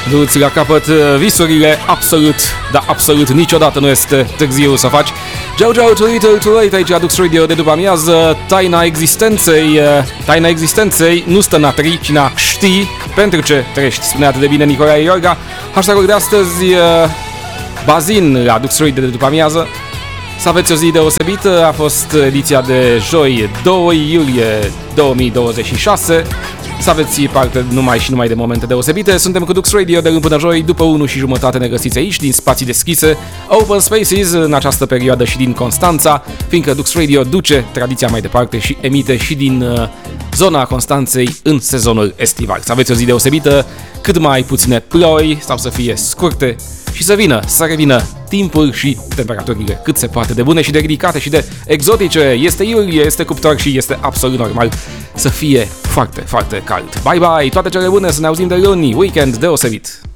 duți la capăt visurile, absolut niciodată nu este târziu să faci. Ciao, ciao, too little, too late, aici la Dux Radio de după amiază. Taina existenței nu stă în tri, ci n-a ști pentru ce trăiești, spunea atât de bine Nicolae Iorga. Hashtag-ul de astăzi, bazin la Dux Radio de după amiază. Să aveți o zi deosebită, a fost ediția de joi 2 iulie 2026. Să aveți parte numai de momente deosebite. Suntem cu Dux Radio de luni până joi, după 1:30 ne găsiți aici, din spații deschise, Open Spaces, în această perioadă și din Constanța, fiindcă Dux Radio duce tradiția mai departe și emite și din zona Constanței în sezonul estival. Să aveți o zi deosebită, cât mai puține ploi sau să fie scurte și să revină timpul și temperaturile cât se poate de bune și de ridicate și de exotice. Este iulie, este cuptor și este absolut normal să fie foarte, foarte cald. Bye bye, toate cele bune, să ne auzim de luni, weekend deosebit!